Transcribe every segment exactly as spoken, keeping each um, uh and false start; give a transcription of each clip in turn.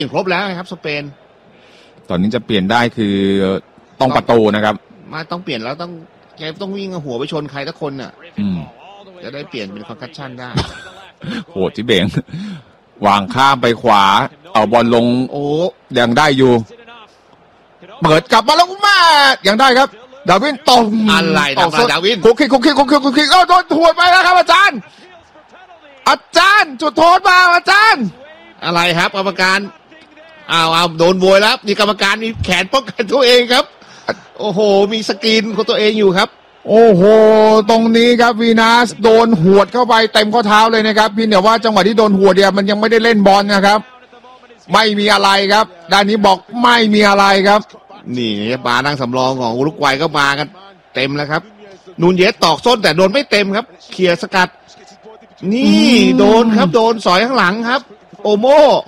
อีกครบแล้วนะครับสเปนตอนนี้จะเปลี่ยนได้คือต้องประตูนะครับมาต้องเปลี่ยนแล้วต้องแกต้องวิ่งหัวไปชนใครสักคนน่ะจะได้เปลี่ยนเป็นคอนคัชชั่นได้โหจิเบงวางข้ามไปขวาเอาบอลลงโอ้ยังได้อยู่เปิดกลับมาแล้วมายังได้ครับดาวินตรงอะไรนะดาวินคุกคิกคุกคิกคุกคิกคุกคิกเอ้าโดนหัวไปแล้วครับอาจารย์อาจารย์จุดโทษมาอาจารย์อะไรครับกรรมการอ้าวอ้าวโดนโวยแล้วนี่กรรมการมีแขนป้องกันตัวเองครับโอ้โหมีสกรีนของตัวเองอยู่ครับโอ้โหตรงนี้ครับวีนัสโดนหวดเข้าไปเต็มข้อเท้าเลยนะครับพี่เดี๋ยวว่าจังหวะที่โดนหวดเนี่ยมันยังไม่ได้เล่นบอลนะครับไม่มีอะไรครับด้านนี้บอกไม่มีอะไรครับนี่บานั่งสำรองของอุรุกวัยก็มากันเต็มแล้วครับนูนเยสตอกส้นแต่โดนไม่เต็มครับเคลียร์สกัดนี่โดนครับโดนสอยข้างหลังครับโอโม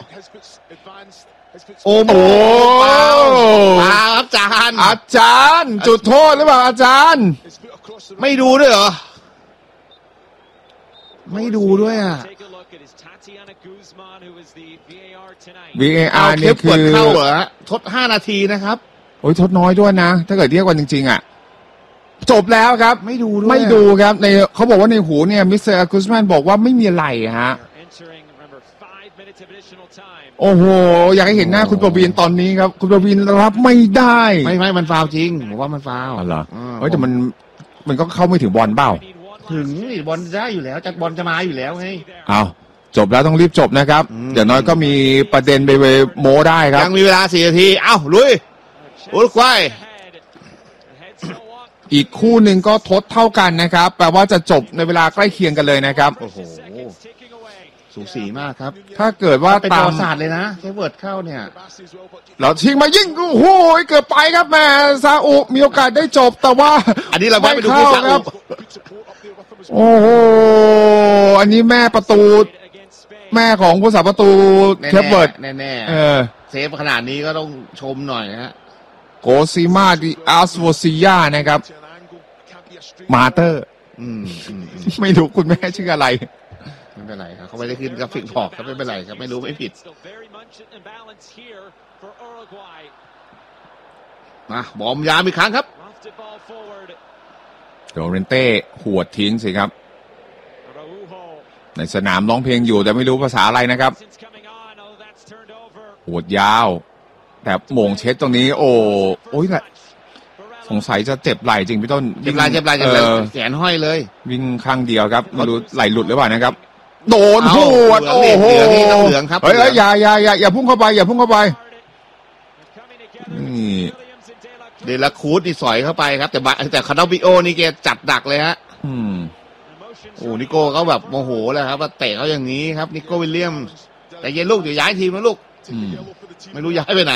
โอโมมาครับอาจารย์อาจารย์จุดโทษหรือเปล่าอาจารย์ไม่ดูด้วยเหรอไม่ดูด้วยอ่ะวี เอ อาร์ นี่คือเข้าเหรอทดห้านาทีนะครับโอ้ยทดน้อยด้วยนะถ้าเกิดเรียกว่าจริงๆอ่ะจบแล้วครับไม่ดูด้วยไม่ดูครับในเขาบอกว่าในหูเนี่ยมิสเตอร์กุสแมนบอกว่าไม่มีอะไรฮะโอ้โหอยากให้เห็นหน้าคุณประวินตอนนี้ครับคุณประวินรับไม่ได้ไม่ไม่มันฟาวจริงผมว่ามันฟาวอ๋อเหรอเฮ้ยแต่มันมันก็เข้าไม่ถึงบอลเปล่าถึงบอลได้อยู่แล้วจากบอลจะมาอยู่แล้วไงเอาจบแล้วต้องรีบจบนะครับเดี๋ยวน้อยก็มีประเด็นไปโม้ได้ครับยังมีเวลาสี่นาทีเอ้าลุยอุรุกวัยอีกคู่หนึ่งก็ทดเท่ากันนะครับแปลว่าจะจบในเวลาใกล้เคียงกันเลยนะครับโอ้โหสูสีมากครับถ้าเกิดว่าเป็นประวัติศาสตร์เลยนะใช้เวิร์ดเข้าเนี่ยเราทิ้งมายิงโอ้โหเกือบไปครับแม่ซาอุมีโอกาสได้จบแต่ว่าอันนี้เราไม่ไปดูซาอุโอ้โหอันนี้แม่ประตูแม่ของผู้สาประตูเทปเวิร์ดแน่ๆเออเซฟขนาดนี้ก็ต้องชมหน่อยนะฮะโกซิมาดิอาสโวซิยานะครับมาเตอร์ไม่รู้คุณแม่ชื่ออะไรไม่เป็นไรครับเขาไม่ได้ขึ้นกราฟิกบอกครับไม่เป็นไรครับไม่รู้ไม่ผิดมาบอมยามอีกครั้งครับโดเรนเต้หวดทิ้งสิครับในสนามร้องเพลงอยู่แต่ไม่รู้ภาษาอะไรนะครับหวดยาวแต่โมงเช็ดตรงนี้โอ้โอ้ยแหละสงสัยจะเจ็บไหล่จริงพี่ต้นเจ็บไหล่เจ็บไหล่เจ็บไหล่แขนห้อยเลยวิ่งข้างเดียวครับไม่รู้ไหล่หลุดหรือเปล่านะครับโดนหวดโอ้โหเหลืองครับเฮ้ยอย่าอย่าอย่าอย่าพุ่งเข้าไปอย่าพุ่งเข้าไปนี่เดลาคูดนี่สอยเข้าไปครับแต่แต่คาร์ดบิโอนี่แกจัดดักเลยฮะอืมโอ้นิโก้เขาแบบโมโหแล้วครับว่าเตะเขาอย่างนี้ครับนิโก้วิลเลียมแต่เย็นลูกเดี๋ยวย้ายทีมนะลูกไม่รู้ย้ายไปไหน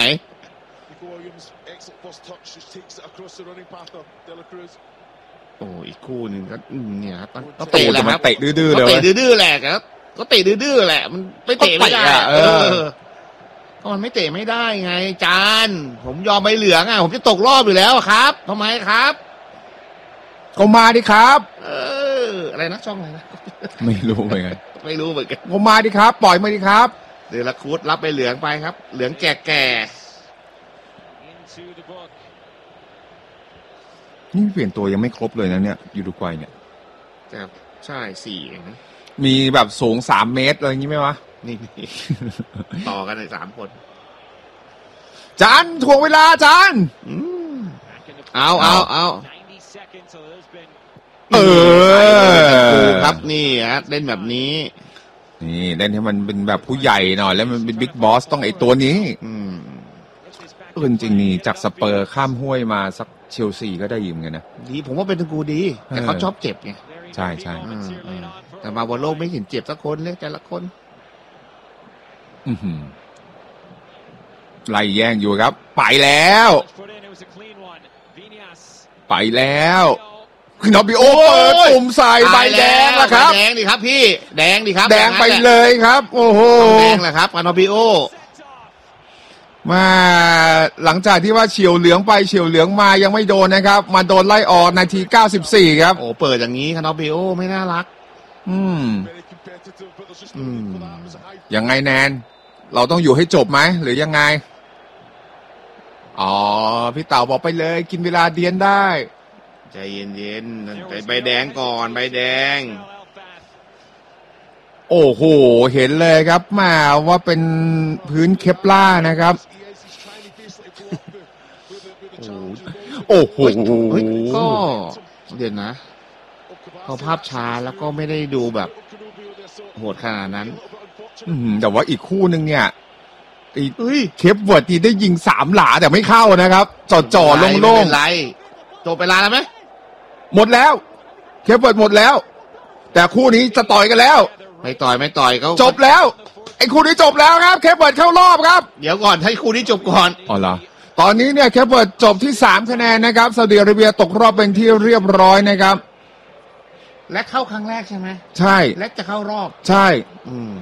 โอ้อีกคู่หนึ่งก็เนี่ยครับก็เตะแหละครับเตะดื้อๆเลยก็เตะดื้อๆแหละครับก็เตะดื้อๆแหละมันไม่เตะไม่ได้เออก็มันไม่เตะไม่ได้ไงจานผมยอมใบเหลืองอ่ะผมจะตกรอบอยู่แล้วครับทำไมครับก็มาดิครับเอออะไรนะช่องอะไรนะไม่รู้เหมือนกันไม่รู้เหมือนกันก็มาดิครับปล่อยมาดิครับเดลาคูดรับใบเหลืองไปครับเหลืองแก่ๆนี่เปลี่ยนตัวยังไม่ครบเลยนะเนี่ยยูรุกวัยเนี่ยแต่ใช่สี่เองนะมีแบบสูงสามเมตรอะไรอย่างนี้ไหมวะนี่ต่อกันเลยสามคนจานถ่วงเวลาจานเอาเอาเอาเออครับนี่ฮะเล่นแบบนี้นี่เล่นให้มันเป็นแบบผู้ใหญ่หน่อยแล้วมันเป็นบิ๊กบอสต้องไอตัวนี้อืมเออจริงๆนี่จากสเปอร์ข้ามห้วยมาสักเชลซีก็ได้ยิมกันนะดีผมว่าเป็นตะกูดีแต่เขาชอบเจ็บไงใช่ใช่แต่มาบอลโลกไม่เห็นเจ็บสักคนเลยแต่ละคนอือหือไล่แย่งอยู่ครับไปแล้วไปแล้วคือนอบิโอเปิดปุ่มใส่ใบแดงแล้วครับแดงดิครับพี่แดงดิครับแดงไปเลยครับโอ้โหแดงแหละครับนอบิโอมาหลังจากที่ว่าเฉียวเหลืองไปเฉียวเหลืองมายังไม่โดนนะครับมาโดนไล่ออกนาทีเก้าสิบสี่ครับโอ้เปิดอย่างนี้นอบิโอไม่น่ารักอืมอืมยังไงแนนเราต้องอยู่ให้จบไหมหรือยังไงอ๋อพี่เต่าบอกไปเลยกินเวลาเดียนได้ใจเย็นๆไปใบแดงก่อนใบแดงโอ้โหเห็นเลยครับมาว่าเป็นพื้นเคปล่านะครับโอ้โหก็เดี๋ยวนะพอภาพช้าแล้วก็ไม่ได้ดูแบบโหดขนาดนั้นแต่ว่าอีกคู่หนึ่งเนี่ยเคปเวิร์ดที่ได้ยิงสามหลาแต่ไม่เข้านะครับจ่อๆโล่งๆไรจบไปแล้วไหมหมดแล้วเคปเวิร์ดหมดแล้วแต่คู่นี้จะต่อยกันแล้วไม่ต่อยไม่ต่อยเขาจบแล้วไอ้คู่นี้จบแล้วครับเคปเวิร์ดเข้ารอบครับเดี๋ยวก่อนให้คู่นี้จบก่อนอ๋อเหรอตอนนี้เนี่ยเคปเวิร์ดจบที่สามคะแนนนะครับซาอุดิอาระเบียตกรอบเป็นที่เรียบร้อยนะครับและเข้าครั้งแรกใช่ไหมใช่และจะเข้ารอบใช่อืม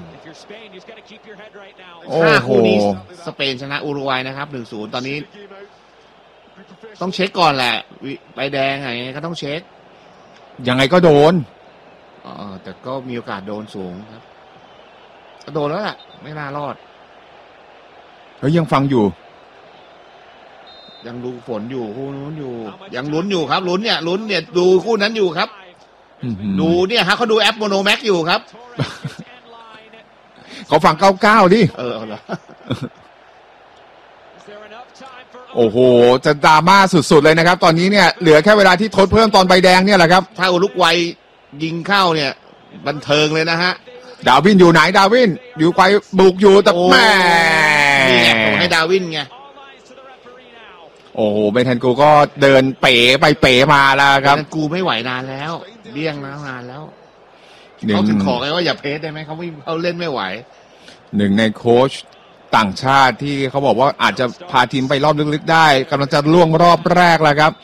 ห้าคู่นี้สเปนชนะอุรุกวัยนะครับ หนึ่งศูนย์ ตอนนี้ต้องเช็คก่อนแหละใบแดงไงก็ต้องเช็คยังไงก็โดนอ๋อแต่ก็มีโอกาสโดนสูงครับก็โดนแล้วแหละไม่น่ารอดเฮ้ยยังฟังอยู่ยังดูฝนอยู่คู่นู้นอยู่ยังลุ้นอยู่ครับลุ้นเนี่ยลุ้นเนี่ยดูคู่นั้นอยู่ครับดูเนี่ยฮะเขาดูแอปโมโนแม็กอยู่ครับเขาฟังเก้าเก้าดิเออเหรอโอ้โหจะดราม่าสุดๆเลยนะครับตอนนี้เนี่ยเหลือแค่เวลาที่ทดเพิ่มตอนใบแดงเนี่ยแหละครับถ้าอุรุกวัยยิงเข้าเนี่ยบันเทิงเลยนะฮะดาวินอยู่ไหนดาวินอยู่ไกลบุกอยู่แต่แม่นี่ไงผมให้ดาวินไงโอ้โหเบนทันกูก็เดินเป๋ไปเป๋มาแล้วครับเบนทันกูไม่ไหวนานแล้วเลี่ยงนะนานแล้วเขาถึงขอไงว่าอย่าเพสได้ไหมเขาไม่เขาเล่นไม่ไหวหนึ่งในโค้ชต่างชาติที่เขาบอกว่าอาจจะพาทีมไปรอบลึกๆได้กำลังจะล่วงรอบแรกแล้วครับ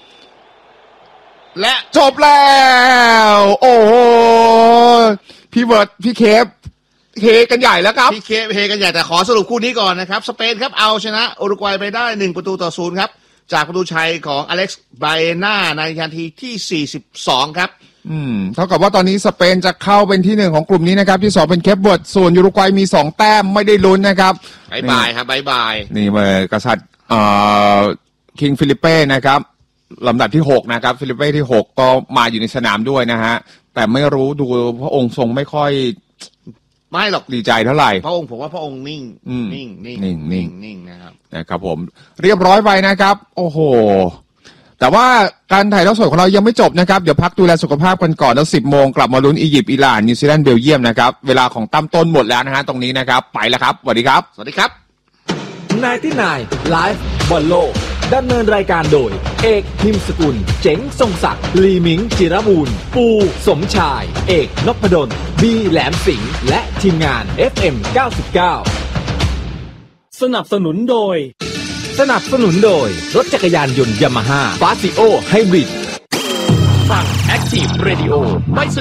และจบแล้วโอ้โหพี่เวิร์ดพี่เคฟเฮกันใหญ่แล้วครับพี่เคฟเฮกันใหญ่แต่ขอสรุปคู่นี้ก่อนนะครับสเปนครับเอาชนะอุรุกวัยไปได้หนึ่งประตูต่อศูนย์ครับจากประตูชัยของอเล็กซ์ไบเอน่าในนาทีที่สี่สิบสองครับอืมเท่ากับว่าตอนนี้สเปนจะเข้าเป็นที่หนึ่งของกลุ่มนี้นะครับที่สองเป็นเคปเวิร์ดส่วนอุรุกวัยมีสองแต้มไม่ได้ลุ้นนะครับบายบายครับบายบายนี่เมื่อกษัตริย์เอ่อคิงฟิลิเป้นะครับลำดับที่หกนะครับฟิลิเป้ที่หกก็มาอยู่ในสนามด้วยนะฮะแต่ไม่รู้ดูพระองค์ทรงไม่ค่อยไม่หรอกดีใจเท่าไหร่พระองค์ผมว่าพระองค์นิ่งนิ่งนิ่งนิ่งนิ่งนิ่งนะครับนะครับผมเรียบร้อยไปนะครับโอ้โหแต่ว่าการถ่ายทอดสดของเรายังไม่จบนะครับเดี๋ยวพักดูแลสุขภาพกันก่อนแล้วสิบโมงกลับมาลุ้นอียิปต์อิหร่านนิวซีแลนด์เบลเยียมนะครับเวลาของตั้มต้นหมดแล้วนะฮะตรงนี้นะครับไปแล้วครับสวัสดีครับสวัสดีครับนายที่นายไลฟ์บอลโลกดำเนินรายการโดยเอกพิมพ์สกุลเจ๋งทรงศักดิ์ลีมิงจิรบูรณ์ปูสมชายเอกนพดลบีแหลมสิงห์และทีมงาน เอฟ เอ็ม เก้าสิบเก้าสนับสนุนโดยสนับสนุนโดยรถจักรยานยนต์ยามาฮ่าฟาซิโอไฮบริดฟัง Active Radio ไม่ส